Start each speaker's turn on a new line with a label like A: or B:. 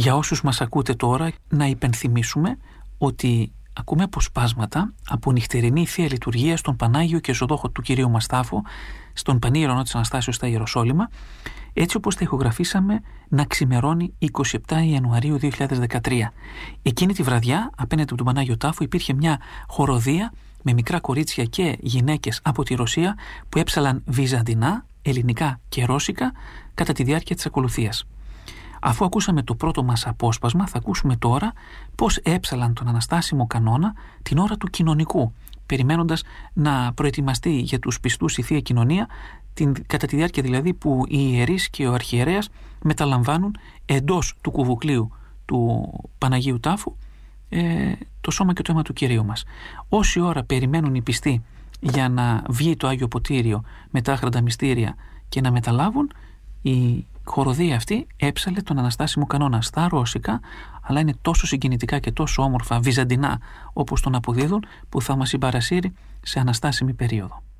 A: Για όσους μας ακούτε τώρα, να υπενθυμίσουμε ότι ακούμε αποσπάσματα από νυχτερινή Θεία Λειτουργία στον Πανάγιο και Ζωδόχο του Κυρίου μας τάφο, στον Πανίερονο της Αναστάσεως στα Ιεροσόλυμα, έτσι όπως τα ηχογραφήσαμε να ξημερώνει 27 Ιανουαρίου 2013. Εκείνη τη βραδιά, απέναντι από τον Πανάγιο Τάφο, υπήρχε μια χοροδία με μικρά κορίτσια και γυναίκες από τη Ρωσία που έψαλαν βυζαντινά, ελληνικά και ρώσικα κατά τη διάρκεια της ακολουθίας. Αφού ακούσαμε το πρώτο μας απόσπασμα, θα ακούσουμε τώρα πώς έψαλαν τον Αναστάσιμο Κανόνα την ώρα του κοινωνικού, περιμένοντας να προετοιμαστεί για τους πιστούς η Θεία Κοινωνία, κατά τη διάρκεια δηλαδή που οι ιερείς και ο αρχιερέας μεταλαμβάνουν εντός του κουβουκλίου του Παναγίου Τάφου το σώμα και το αίμα του Κυρίου μας. Όση ώρα περιμένουν οι πιστοί για να βγει το Άγιο Ποτήριο με τα άχραντα μυστήρια και να μεταλάβουν, η χοροδία αυτή έψαλε τον Αναστάσιμο Κανόνα στα ρώσικα, αλλά είναι τόσο συγκινητικά και τόσο όμορφα βυζαντινά όπως τον αποδίδουν, που θα μας συμπαρασύρει σε αναστάσιμη περίοδο.